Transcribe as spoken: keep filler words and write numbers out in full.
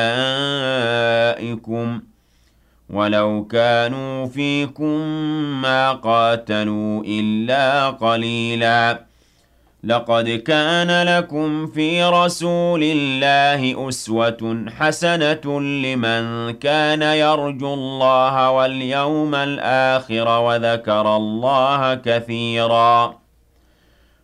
أولئكم ولو كانوا فيكم ما قاتلوا إلا قليلا لقد كان لكم في رسول الله أسوة حسنة لمن كان يرجو الله واليوم الآخر وذكر الله كثيرا